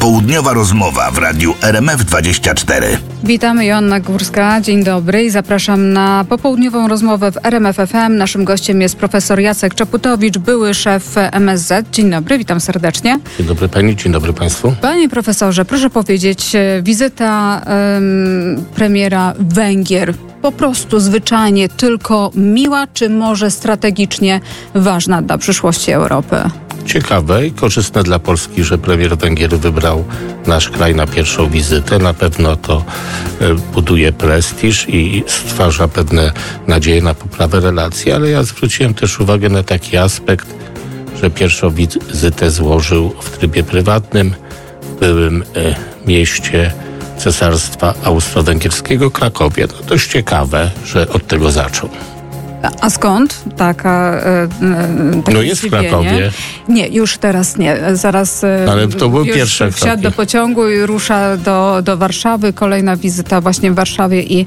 Popołudniowa rozmowa w radiu RMF24. Witamy, Joanna Górska. Dzień dobry i zapraszam na popołudniową rozmowę w RMF FM. Naszym gościem jest profesor Jacek Czaputowicz, były szef MSZ. Dzień dobry, witam serdecznie. Dzień dobry pani, dzień dobry państwu. Panie profesorze, proszę powiedzieć, wizyta premiera Węgier po prostu zwyczajnie tylko miła, czy może strategicznie ważna dla przyszłości Europy? Ciekawe i korzystne dla Polski, że premier Węgier wybrał nasz kraj na pierwszą wizytę. Na pewno to buduje prestiż i stwarza pewne nadzieje na poprawę relacji, ale ja zwróciłem też uwagę na taki aspekt, że pierwszą wizytę złożył w trybie prywatnym w byłym mieście Cesarstwa Austro-Węgierskiego Krakowie. No dość ciekawe, że od tego zaczął. A skąd takie no jest zdziwienie? w Krakowie. Nie, już teraz nie. Zaraz ale to były pierwsze wsiadł kroki. do pociągu i rusza do Warszawy. Kolejna wizyta właśnie w Warszawie i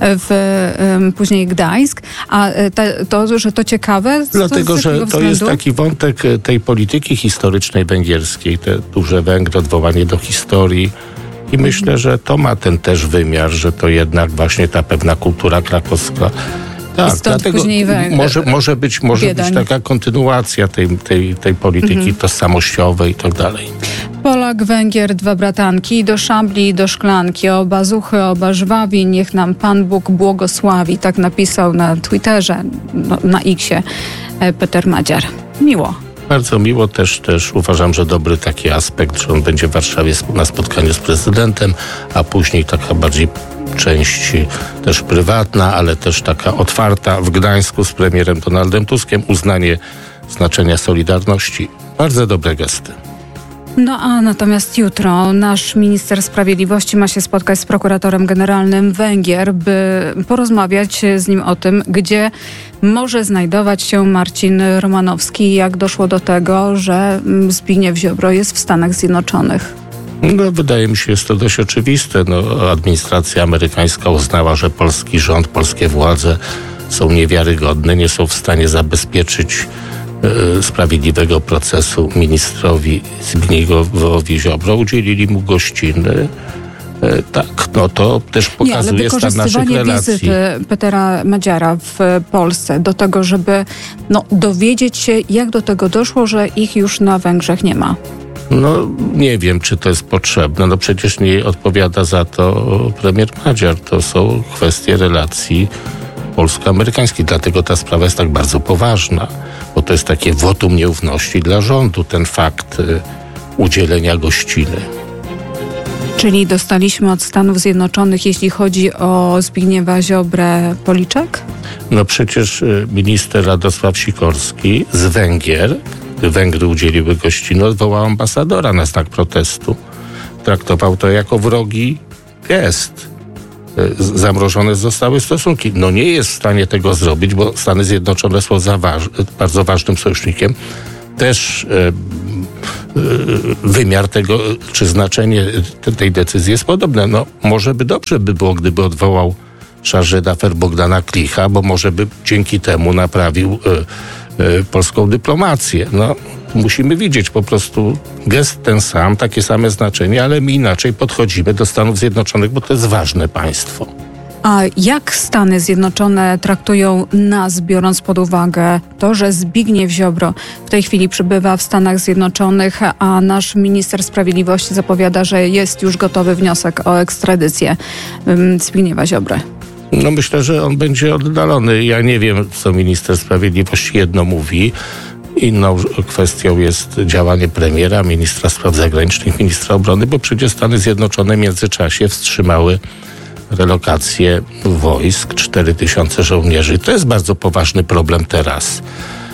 później Gdańsk. A że to ciekawe? Dlatego, że to jest taki wątek tej polityki historycznej węgierskiej, te duże Węgry, odwołanie do historii. I myślę, że to ma ten też wymiar, że to jednak właśnie ta pewna kultura krakowska. Tak, dlatego może być taka kontynuacja tej polityki tożsamościowej i tak dalej. Polak, Węgier, dwa bratanki, do szabli, do szklanki, oba zuchy, oba żwawi, niech nam Pan Bóg błogosławi. Tak napisał na Twitterze, na X-ie Peter Madziar. Miło. Bardzo miło, też uważam, że dobry taki aspekt, że on będzie w Warszawie na spotkaniu z prezydentem, a później taka bardziej część też prywatna, ale też taka otwarta w Gdańsku z premierem Donaldem Tuskiem, uznanie znaczenia solidarności. Bardzo dobre gesty. No a natomiast jutro nasz minister sprawiedliwości ma się spotkać z prokuratorem generalnym Węgier, by porozmawiać z nim o tym, gdzie może znajdować się Marcin Romanowski i jak doszło do tego, że Zbigniew Ziobro jest w Stanach Zjednoczonych. No, wydaje mi się, jest to dość oczywiste. Administracja amerykańska uznała, że polski rząd, polskie władze są niewiarygodne, nie są w stanie zabezpieczyć sprawiedliwego procesu ministrowi Zbigniewowi Ziobro. Udzielili mu gościny. Tak, to też pokazuje stan naszych relacji. Wizyty Petera Madziara w Polsce do tego, żeby dowiedzieć się, jak do tego doszło, że ich już na Węgrzech nie ma. Nie wiem, czy to jest potrzebne. Przecież nie odpowiada za to premier Madziar. To są kwestie relacji polsko-amerykańskich. Dlatego ta sprawa jest tak bardzo poważna, bo to jest takie wotum nieufności dla rządu, ten fakt udzielenia gościny. Czyli dostaliśmy od Stanów Zjednoczonych, jeśli chodzi o Zbigniewa Ziobrę, policzek? Przecież minister Radosław Sikorski z Węgier, gdy Węgry udzieliły gościny, odwołał ambasadora na znak protestu. Traktował to jako wrogi gest. Zamrożone zostały stosunki. Nie jest w stanie tego zrobić, bo Stany Zjednoczone są bardzo ważnym sojusznikiem. Też wymiar tego, czy znaczenie tej decyzji jest podobne. Może by dobrze by było, gdyby odwołał chargé d'affaires Bogdana Klicha, bo może by dzięki temu naprawił polską dyplomację. Musimy widzieć po prostu gest ten sam, takie same znaczenie, ale my inaczej podchodzimy do Stanów Zjednoczonych, bo to jest ważne państwo. A jak Stany Zjednoczone traktują nas, biorąc pod uwagę to, że Zbigniew Ziobro w tej chwili przebywa w Stanach Zjednoczonych, a nasz minister sprawiedliwości zapowiada, że jest już gotowy wniosek o ekstradycję Zbigniewa Ziobry? Myślę, że on będzie oddalony. Ja nie wiem, co minister sprawiedliwości jedno mówi. Inną kwestią jest działanie premiera, ministra spraw zagranicznych, ministra obrony, bo przecież Stany Zjednoczone w międzyczasie wstrzymały relokację wojsk, 4000 żołnierzy. To jest bardzo poważny problem teraz.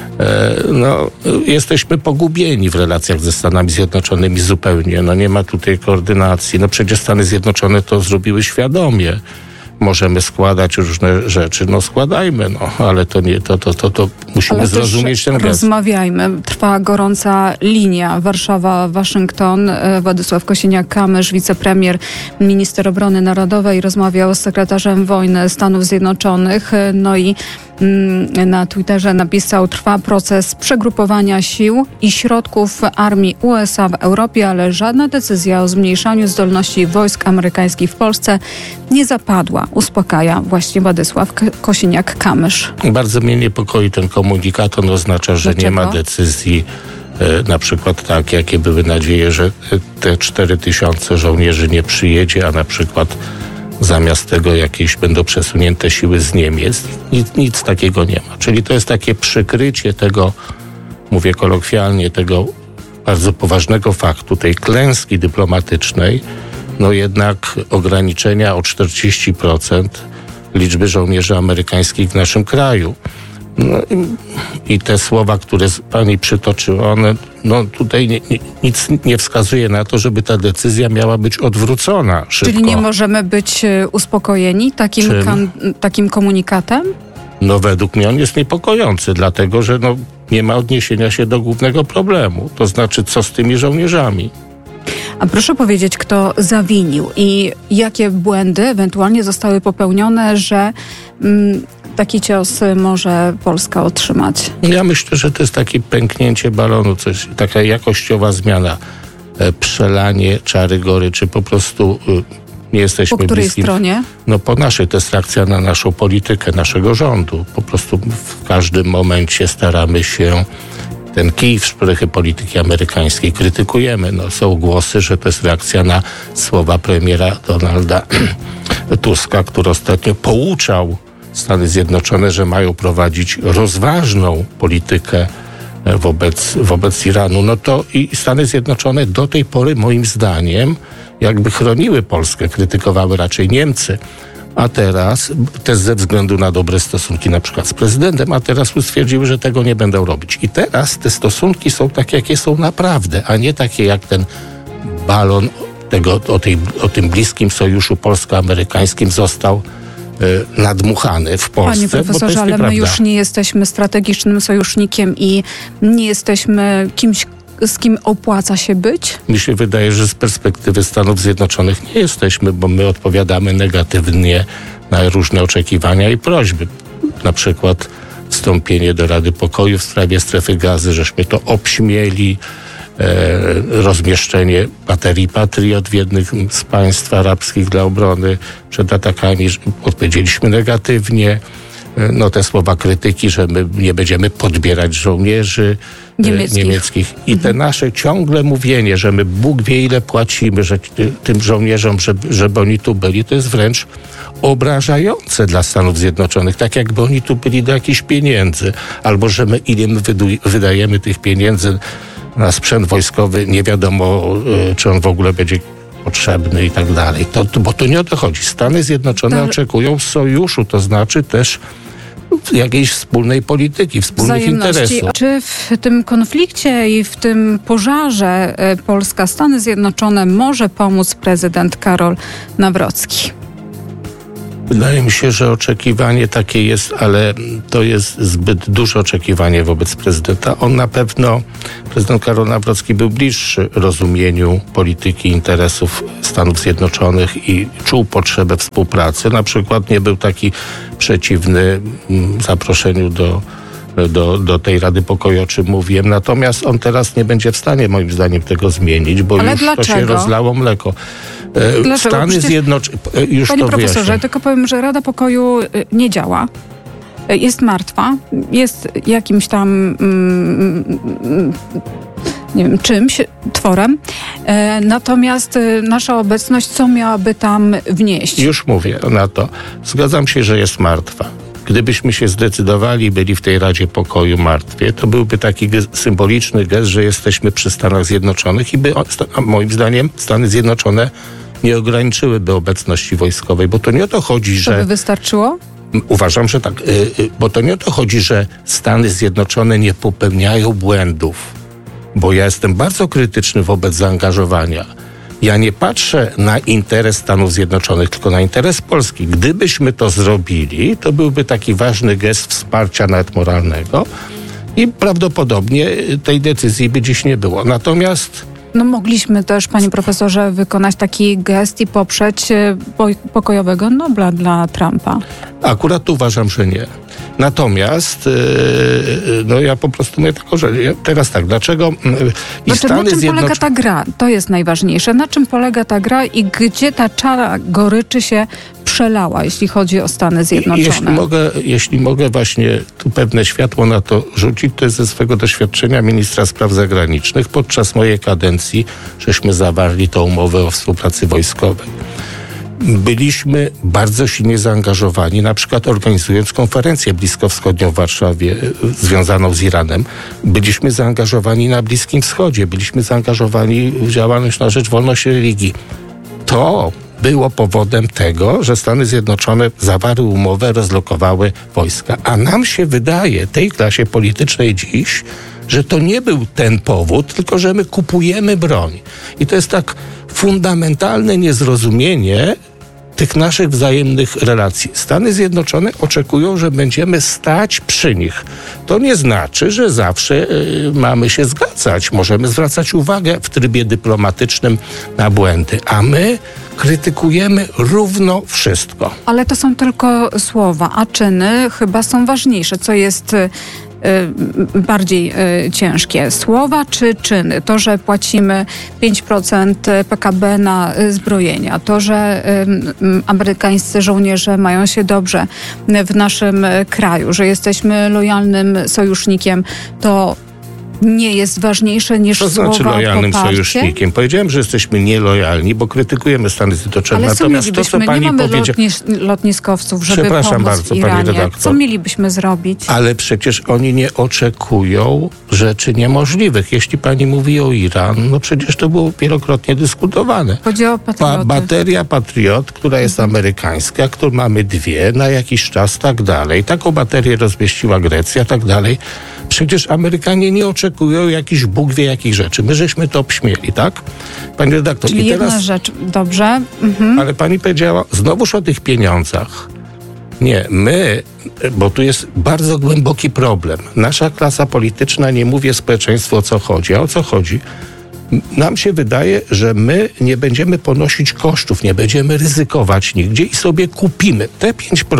Jesteśmy pogubieni w relacjach ze Stanami Zjednoczonymi zupełnie. Nie ma tutaj koordynacji. Przecież Stany Zjednoczone to zrobiły świadomie. możemy składać różne rzeczy, no składajmy, no, ale to nie, to musimy zrozumieć ten gest. Rozmawiajmy. Trwa gorąca linia Warszawa-Waszyngton. Władysław Kosiniak-Kamysz, wicepremier, minister obrony narodowej, rozmawiał z sekretarzem wojny Stanów Zjednoczonych. No i na Twitterze napisał: trwa proces przegrupowania sił i środków armii USA w Europie, ale żadna decyzja o zmniejszaniu zdolności wojsk amerykańskich w Polsce nie zapadła. Uspokaja właśnie Władysław Kosiniak-Kamysz. Bardzo mnie niepokoi ten komunikat. On oznacza, że Dlaczego? nie ma decyzji, na przykład tak, jakie były nadzieje, że te 4000 żołnierzy nie przyjedzie, a na przykład zamiast tego jakieś będą przesunięte siły z Niemiec. Nic takiego nie ma. Czyli to jest takie przykrycie tego, mówię kolokwialnie, tego bardzo poważnego faktu, tej klęski dyplomatycznej, no jednak ograniczenia o 40% liczby żołnierzy amerykańskich w naszym kraju. No i te słowa, które pani przytoczyła, one tutaj nic nie wskazuje na to, żeby ta decyzja miała być odwrócona szybko. Czyli nie możemy być uspokojeni takim komunikatem? No według mnie on jest niepokojący, dlatego że nie ma odniesienia się do głównego problemu. To znaczy, co z tymi żołnierzami? A proszę powiedzieć, kto zawinił i jakie błędy ewentualnie zostały popełnione, że taki cios może Polska otrzymać? Ja myślę, że to jest takie pęknięcie balonu, coś, taka jakościowa zmiana, przelanie czary goryczy, po prostu nie jesteśmy Po której bliskim. stronie? No po naszej, to jest reakcja na naszą politykę, naszego rządu. Po prostu w każdym momencie staramy się ten kij w szprychy polityki amerykańskiej krytykujemy. Są głosy, że to jest reakcja na słowa premiera Donalda Tuska, który ostatnio pouczał Stany Zjednoczone, że mają prowadzić rozważną politykę wobec Iranu. No to i Stany Zjednoczone do tej pory, moim zdaniem, jakby chroniły Polskę, krytykowały raczej Niemcy. A teraz, też ze względu na dobre stosunki na przykład z prezydentem, a teraz stwierdziły, że tego nie będą robić. I teraz te stosunki są takie, jakie są naprawdę, a nie takie jak ten balon o tym bliskim sojuszu polsko-amerykańskim został nadmuchany w Polsce. Panie profesorze, ale my już nie jesteśmy strategicznym sojusznikiem i nie jesteśmy kimś, z kim opłaca się być? Mi się wydaje, że z perspektywy Stanów Zjednoczonych nie jesteśmy, bo my odpowiadamy negatywnie na różne oczekiwania i prośby. Na przykład wstąpienie do Rady Pokoju w sprawie strefy Gazy, żeśmy to obśmieli, rozmieszczenie baterii Patriot w jednym z państw arabskich dla obrony przed atakami, odpowiedzieliśmy negatywnie. Te słowa krytyki, że my nie będziemy podbierać żołnierzy niemieckich. I te nasze ciągle mówienie, że my Bóg wie ile płacimy tym żołnierzom, żeby oni tu byli, to jest wręcz obrażające dla Stanów Zjednoczonych. Tak jakby oni tu byli do jakichś pieniędzy. Albo że ile my wydajemy tych pieniędzy na sprzęt wojskowy, nie wiadomo, czy on w ogóle będzie potrzebny i tak dalej. Bo to nie o to chodzi. Stany Zjednoczone oczekują sojuszu, to znaczy też jakiejś wspólnej polityki, wspólnych interesów. Czy w tym konflikcie i w tym pożarze Polska, Stany Zjednoczone może pomóc prezydent Karol Nawrocki? Wydaje mi się, że oczekiwanie takie jest, ale to jest zbyt duże oczekiwanie wobec prezydenta. Prezydent Karol Nawrocki był bliższy rozumieniu polityki interesów Stanów Zjednoczonych i czuł potrzebę współpracy. Na przykład nie był taki przeciwny zaproszeniu do tej Rady Pokoju, o czym mówiłem. Natomiast on teraz nie będzie w stanie, moim zdaniem, tego zmienić, bo ale już dlaczego? To się rozlało mleko. Dlaczego? Stany Zjednoczone... Panie profesorze, tylko powiem, że Rada Pokoju nie działa. Jest martwa. Jest jakimś tam nie wiem, czymś, tworem. Natomiast nasza obecność, co miałaby tam wnieść? Już mówię na to. Zgadzam się, że jest martwa. Gdybyśmy się zdecydowali, byli w tej Radzie Pokoju martwie, to byłby taki symboliczny gest, że jesteśmy przy Stanach Zjednoczonych i moim zdaniem Stany Zjednoczone nie ograniczyłyby obecności wojskowej, bo to nie o to chodzi, że... To by wystarczyło? Uważam, że tak, bo to nie o to chodzi, że Stany Zjednoczone nie popełniają błędów, bo ja jestem bardzo krytyczny wobec zaangażowania. Ja nie patrzę na interes Stanów Zjednoczonych, tylko na interes Polski. Gdybyśmy to zrobili, to byłby taki ważny gest wsparcia nawet moralnego i prawdopodobnie tej decyzji by dziś nie było. Natomiast... mogliśmy też, panie profesorze, wykonać taki gest i poprzeć pokojowego Nobla dla Trumpa. Akurat uważam, że nie. Natomiast no ja po prostu mówię tylko, że teraz tak, dlaczego na czym polega ta gra? To jest najważniejsze. Na czym polega ta gra i gdzie ta czara goryczy się przelała, jeśli chodzi o Stany Zjednoczone? Jeśli mogę właśnie tu pewne światło na to rzucić, to jest ze swego doświadczenia ministra spraw zagranicznych. Podczas mojej kadencji żeśmy zawarli tą umowę o współpracy wojskowej. Byliśmy bardzo silnie zaangażowani, na przykład organizując konferencję bliskowschodnią w Warszawie związaną z Iranem. Byliśmy zaangażowani na Bliskim Wschodzie, byliśmy zaangażowani w działalność na rzecz wolności religii. To było powodem tego, że Stany Zjednoczone zawarły umowę, rozlokowały wojska. A nam się wydaje, tej klasie politycznej dziś, że to nie był ten powód, tylko że my kupujemy broń. I to jest tak fundamentalne niezrozumienie tych naszych wzajemnych relacji. Stany Zjednoczone oczekują, że będziemy stać przy nich. To nie znaczy, że zawsze mamy się zgadzać. Możemy zwracać uwagę w trybie dyplomatycznym na błędy, a my krytykujemy równo wszystko. Ale to są tylko słowa, a czyny chyba są ważniejsze. Co jest bardziej ciężkie? Słowa czy czyny? To, że płacimy 5% PKB na zbrojenia, to, że amerykańscy żołnierze mają się dobrze w naszym kraju, że jesteśmy lojalnym sojusznikiem, to nie jest ważniejsze niż słowa poparcie. To znaczy lojalnym poparcie? sojusznikiem. Powiedziałem, że jesteśmy nielojalni, bo krytykujemy Stany Zjednoczone. Ale natomiast to, co pani nie mamy powiedziała... lotniskowców, żeby Przepraszam pomóc bardzo, w Iranie. pani redaktor. Co mielibyśmy zrobić? Ale przecież oni nie oczekują rzeczy niemożliwych. Jeśli pani mówi o Iran, no przecież to było wielokrotnie dyskutowane. Chodzi o patrioty. Bateria Patriot, która jest amerykańska, którą mamy dwie na jakiś czas, tak dalej. Taką baterię rozmieściła Grecja, tak dalej. Przecież Amerykanie nie oczekują jakichś Bóg wie jakich rzeczy. My żeśmy to obśmieli, tak? Pani redaktor. Czyli i teraz, jedna rzecz, dobrze. Ale pani powiedziała znowuż o tych pieniądzach. Nie, my, bo tu jest bardzo głęboki problem. Nasza klasa polityczna nie mówi społeczeństwu, o co chodzi. A o co chodzi? Nam się wydaje, że my nie będziemy ponosić kosztów, nie będziemy ryzykować nigdzie i sobie kupimy. Te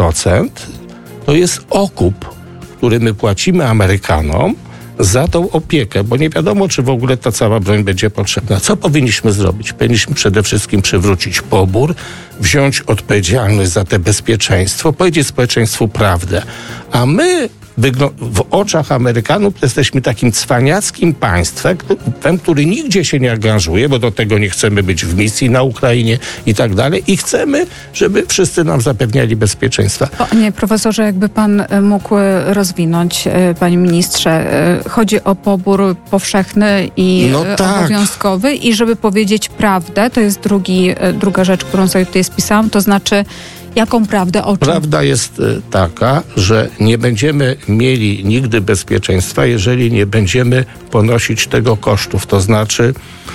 5% to jest okup, który my płacimy Amerykanom za tą opiekę, bo nie wiadomo, czy w ogóle ta cała broń będzie potrzebna. Co powinniśmy zrobić? Powinniśmy przede wszystkim przywrócić pobór, wziąć odpowiedzialność za te bezpieczeństwo, powiedzieć społeczeństwu prawdę. A my w oczach Amerykanów jesteśmy takim cwaniackim państwem, który nigdzie się nie angażuje, bo do tego nie chcemy być w misji na Ukrainie i tak dalej. I chcemy, żeby wszyscy nam zapewniali bezpieczeństwa. Panie profesorze, jakby pan mógł rozwinąć, panie ministrze, chodzi o pobór powszechny i obowiązkowy i żeby powiedzieć prawdę, to jest druga rzecz, którą sobie tutaj spisałam, to znaczy jaką prawdę, o czym? Prawda jest taka, że nie będziemy mieli nigdy bezpieczeństwa, jeżeli nie będziemy ponosić tego kosztów. To znaczy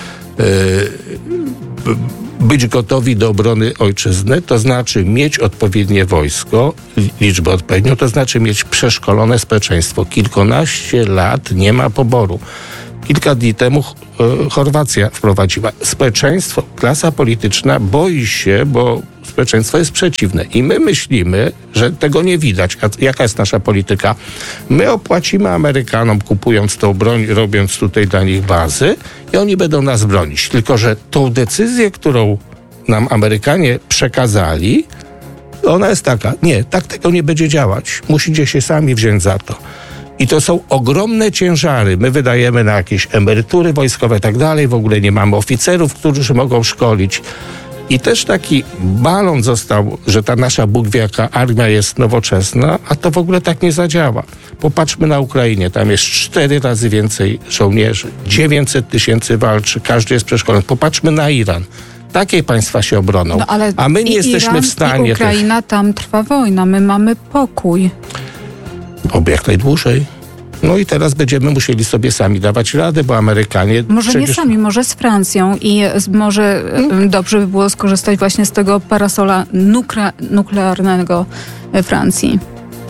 być gotowi do obrony ojczyzny, to znaczy mieć odpowiednie wojsko, liczbę odpowiednią, to znaczy mieć przeszkolone społeczeństwo. Kilkanaście lat nie ma poboru. Kilka dni temu Chorwacja wprowadziła. Społeczeństwo, klasa polityczna boi się, bo społeczeństwo jest przeciwne. I my myślimy, że tego nie widać. A jaka jest nasza polityka? My opłacimy Amerykanom, kupując tą broń, robiąc tutaj dla nich bazy i oni będą nas bronić. Tylko że tą decyzję, którą nam Amerykanie przekazali, ona jest taka. Nie, tak tego nie będzie działać. Musicie się sami wziąć za to. I to są ogromne ciężary. My wydajemy na jakieś emerytury wojskowe i tak dalej. W ogóle nie mamy oficerów, którzy mogą szkolić. I też taki balon został, że ta nasza Bóg wie jaka armia jest nowoczesna, a to w ogóle tak nie zadziała. Popatrzmy na Ukrainie. Tam jest 4 razy więcej żołnierzy. 900 000 walczy. Każdy jest przeszkolony. Popatrzmy na Iran. Takie państwa się obroną. No, ale a my nie jesteśmy Iran, w stanie... I Ukraina, tam trwa wojna. My mamy pokój. Oby jak najdłużej. No i teraz będziemy musieli sobie sami dawać radę, bo Amerykanie... Może nie sami, może z Francją i może dobrze by było skorzystać właśnie z tego parasola nuklearnego Francji.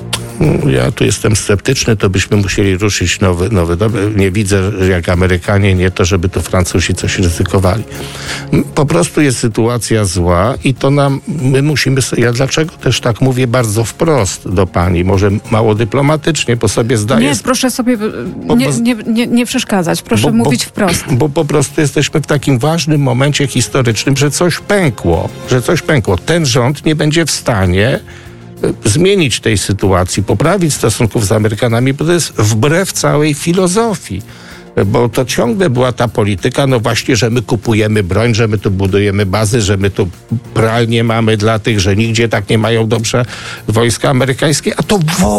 Ja tu jestem sceptyczny, to byśmy musieli ruszyć nowy. Nie widzę, że jak Amerykanie, nie to, żeby to Francuzi coś ryzykowali. Po prostu jest sytuacja zła i to my musimy, ja dlaczego też tak mówię bardzo wprost do pani, może mało dyplomatycznie, bo sobie zdaję... Nie, proszę sobie nie przeszkadzać, proszę mówić wprost. Bo po prostu jesteśmy w takim ważnym momencie historycznym, że coś pękło. Ten rząd nie będzie w stanie zmienić tej sytuacji, poprawić stosunków z Amerykanami, bo to jest wbrew całej filozofii. Bo to ciągle była ta polityka, no właśnie, że my kupujemy broń, że my tu budujemy bazy, że my tu pralnie mamy dla tych, że nigdzie tak nie mają dobrze wojska amerykańskie, a to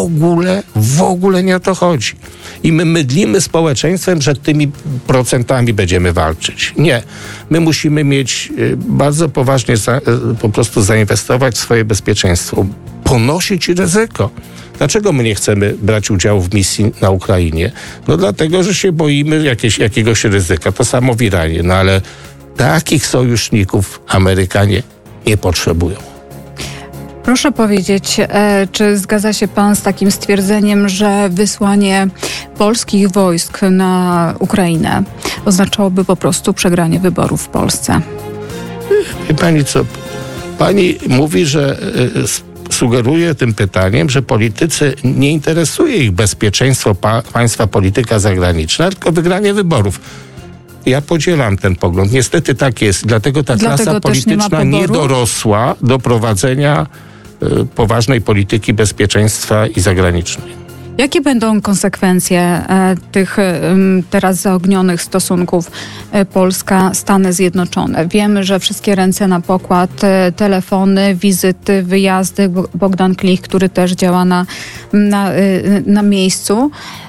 w ogóle nie o to chodzi. I my mydlimy społeczeństwem, że tymi procentami będziemy walczyć. Nie. My musimy mieć bardzo poważnie po prostu zainwestować w swoje bezpieczeństwo, ponosić ryzyko. Dlaczego my nie chcemy brać udziału w misji na Ukrainie? No dlatego, że się boimy jakiegoś ryzyka. To samo w Iranie. No ale takich sojuszników Amerykanie nie potrzebują. Proszę powiedzieć, czy zgadza się pan z takim stwierdzeniem, że wysłanie polskich wojsk na Ukrainę oznaczałoby po prostu przegranie wyborów w Polsce? Wie pani co? Pani mówi, że sugeruje tym pytaniem, że politycy nie interesuje ich bezpieczeństwo państwa, polityka zagraniczna, tylko wygranie wyborów. Ja podzielam ten pogląd. Niestety tak jest. Dlatego ta klasa polityczna nie dorosła do prowadzenia poważnej polityki bezpieczeństwa i zagranicznej. Jakie będą konsekwencje tych teraz zaognionych stosunków Polska-Stany Zjednoczone? Wiemy, że wszystkie ręce na pokład, telefony, wizyty, wyjazdy. Bogdan Klich, który też działa na miejscu.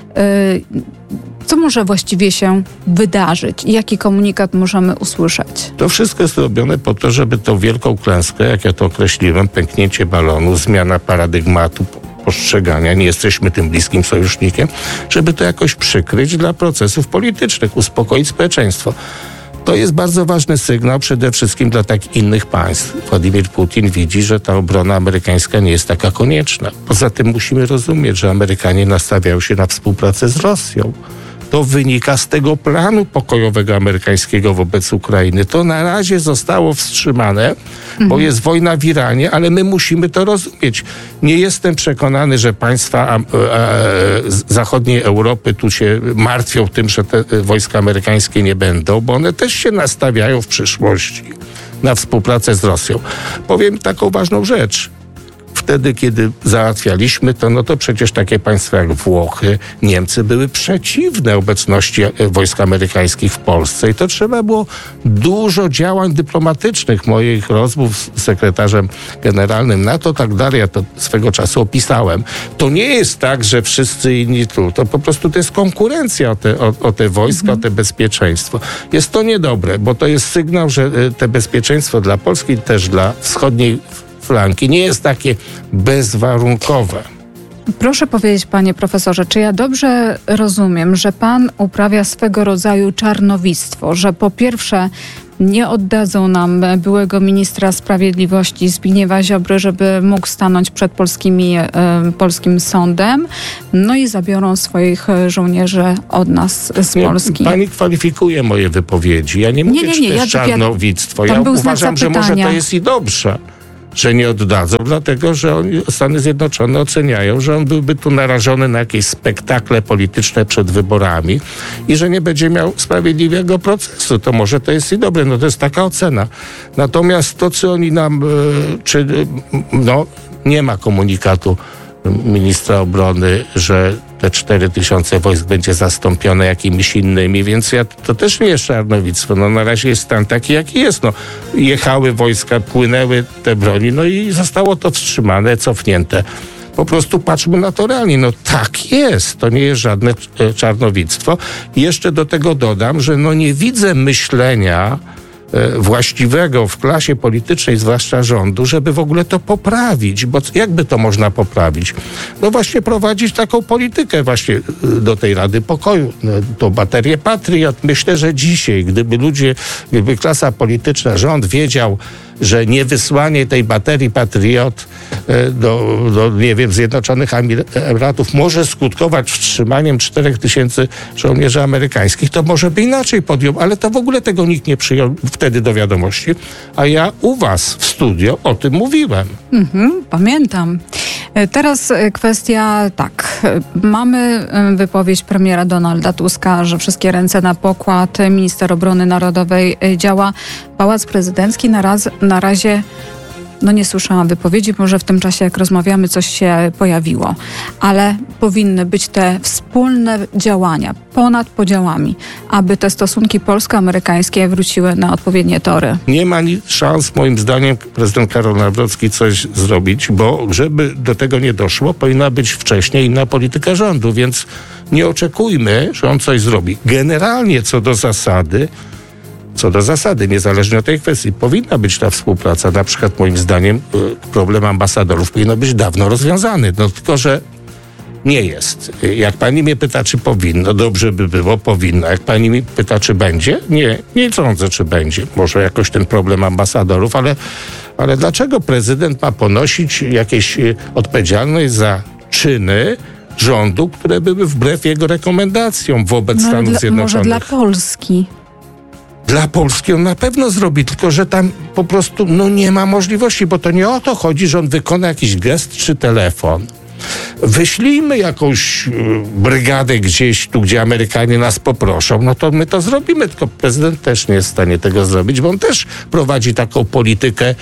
Co może właściwie się wydarzyć i jaki komunikat możemy usłyszeć? To wszystko jest robione po to, żeby tą wielką klęskę, jak ja to określiłem, pęknięcie balonu, zmiana paradygmatu postrzegania, nie jesteśmy tym bliskim sojusznikiem, żeby to jakoś przykryć dla procesów politycznych, uspokoić społeczeństwo. To jest bardzo ważny sygnał przede wszystkim dla tak innych państw. Władimir Putin widzi, że ta obrona amerykańska nie jest taka konieczna. Poza tym musimy rozumieć, że Amerykanie nastawiają się na współpracę z Rosją. To wynika z tego planu pokojowego amerykańskiego wobec Ukrainy. To na razie zostało wstrzymane, bo jest wojna w Iranie, ale my musimy to rozumieć. Nie jestem przekonany, że państwa zachodniej Europy tu się martwią tym, że te wojska amerykańskie nie będą, bo one też się nastawiają w przyszłości na współpracę z Rosją. Powiem taką ważną rzecz. Wtedy, kiedy załatwialiśmy to, no to przecież takie państwa jak Włochy, Niemcy były przeciwne obecności wojsk amerykańskich w Polsce i to trzeba było dużo działań dyplomatycznych, moich rozmów z sekretarzem generalnym NATO, tak dalej, ja to swego czasu opisałem. To nie jest tak, że wszyscy inni tu, to po prostu to jest konkurencja o te wojska, o te bezpieczeństwo. Jest to niedobre, bo to jest sygnał, że te bezpieczeństwo dla Polski, też dla wschodniej flanki nie jest takie bezwarunkowe. Proszę powiedzieć, panie profesorze, czy ja dobrze rozumiem, że pan uprawia swego rodzaju czarnowictwo, że po pierwsze nie oddadzą nam byłego ministra sprawiedliwości Zbigniewa Ziobry, żeby mógł stanąć przed polskim sądem, no i zabiorą swoich żołnierzy od nas z Polski. Pani kwalifikuje moje wypowiedzi. Ja nie mówię, że to jest czarnowictwo. Ja uważam, że może to jest i dobrze, że nie oddadzą, dlatego że Stany Zjednoczone oceniają, że on byłby tu narażony na jakieś spektakle polityczne przed wyborami i że nie będzie miał sprawiedliwego procesu. To może to jest i dobre, no to jest taka ocena. Natomiast to, co oni nam, nie ma komunikatu ministra obrony, że te 4000 wojsk będzie zastąpione jakimiś innymi, więc to też nie jest czarnowictwo. No na razie jest stan taki, jaki jest. No, jechały wojska, płynęły te broni, no i zostało to wstrzymane, cofnięte. Po prostu patrzmy na to realnie. No tak jest. To nie jest żadne czarnowictwo. I jeszcze do tego dodam, że nie widzę myślenia właściwego w klasie politycznej, zwłaszcza rządu, żeby w ogóle to poprawić. Bo jakby to można poprawić? No właśnie prowadzić taką politykę właśnie do tej Rady Pokoju. To baterię patriot. Myślę, że dzisiaj, gdyby klasa polityczna, rząd wiedział, że niewysłanie tej baterii Patriot do nie wiem, Zjednoczonych Emiratów może skutkować wstrzymaniem 4000 żołnierzy amerykańskich, to może by inaczej podjął, ale to w ogóle tego nikt nie przyjął wtedy do wiadomości, a ja u was w studio o tym mówiłem. Pamiętam. Teraz kwestia, mamy wypowiedź premiera Donalda Tuska, że wszystkie ręce na pokład, minister obrony narodowej działa. Pałac Prezydencki na razie nie słyszałam wypowiedzi, może w tym czasie, jak rozmawiamy, coś się pojawiło. Ale powinny być te wspólne działania ponad podziałami, aby te stosunki polsko-amerykańskie wróciły na odpowiednie tory. Nie ma szans, moim zdaniem, prezydent Karol Nawrocki coś zrobić, bo żeby do tego nie doszło, powinna być wcześniej inna polityka rządu, więc nie oczekujmy, że on coś zrobi. Generalnie co do zasady, niezależnie od tej kwestii, powinna być ta współpraca. Na przykład moim zdaniem problem ambasadorów powinien być dawno rozwiązany. Tylko że nie jest. Jak pani mnie pyta, czy powinno, dobrze by było, powinno. Jak pani mi pyta, czy będzie, nie sądzę, czy będzie. Może jakoś ten problem ambasadorów, ale dlaczego prezydent ma ponosić jakieś odpowiedzialność za czyny rządu, które były wbrew jego rekomendacjom wobec Stanów Zjednoczonych? Może dla Polski. Dla Polski on na pewno zrobi, tylko że tam po prostu nie ma możliwości, bo to nie o to chodzi, że on wykona jakiś gest czy telefon. Wyślijmy jakąś brygadę gdzieś tu, gdzie Amerykanie nas poproszą, to my to zrobimy, tylko prezydent też nie jest w stanie tego zrobić, bo on też prowadzi taką politykę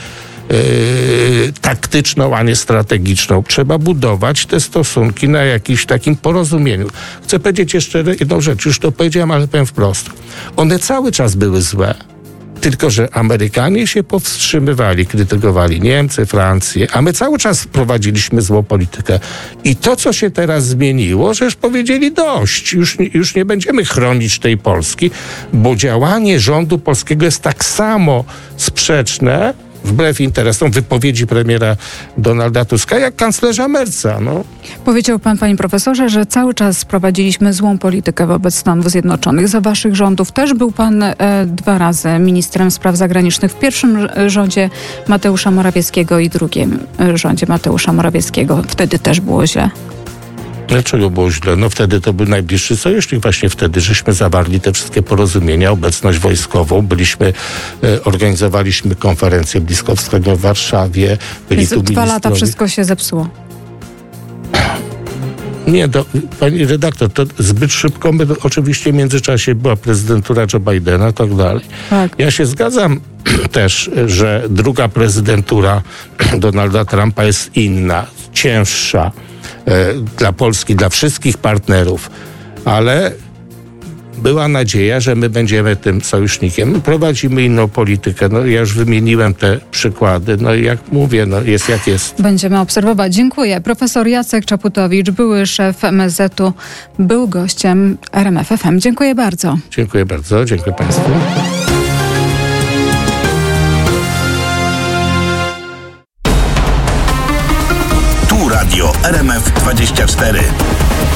taktyczną, a nie strategiczną. Trzeba budować te stosunki na jakimś takim porozumieniu. Chcę powiedzieć jeszcze jedną rzecz, już to powiedziałem, ale powiem wprost. One cały czas były złe. Tylko że Amerykanie się powstrzymywali, krytykowali Niemcy, Francję, a my cały czas prowadziliśmy złą politykę. I to, co się teraz zmieniło, że już powiedzieli dość. Już nie będziemy chronić tej Polski, bo działanie rządu polskiego jest tak samo sprzeczne, wbrew interesom wypowiedzi premiera Donalda Tuska, jak kanclerza Merca. Powiedział pan, panie profesorze, że cały czas prowadziliśmy złą politykę wobec Stanów Zjednoczonych. Za waszych rządów też był pan 2 razy ministrem spraw zagranicznych. W pierwszym rządzie Mateusza Morawieckiego i drugim rządzie Mateusza Morawieckiego. Wtedy też było źle. Dlaczego było źle? Wtedy to był najbliższy sojusznik. Właśnie wtedy żeśmy zawarli te wszystkie porozumienia, obecność wojskową. Organizowaliśmy konferencję bliskowschodnią w Warszawie. Byli tu 2 lata wszystko się zepsuło. Nie, pani redaktor, to zbyt szybko. Oczywiście w międzyczasie była prezydentura Joe Bidena i tak dalej. Tak. Ja się zgadzam też, że druga prezydentura Donalda Trumpa jest inna, cięższa dla Polski, dla wszystkich partnerów, ale była nadzieja, że my będziemy tym sojusznikiem. Prowadzimy inną politykę. Ja już wymieniłem te przykłady. I jak mówię, jest jak jest. Będziemy obserwować. Dziękuję. Profesor Jacek Czaputowicz, były szef MSZ-u, był gościem RMF FM. Dziękuję bardzo. Dziękuję bardzo. Dziękuję państwu. Tu Radio RMF 24.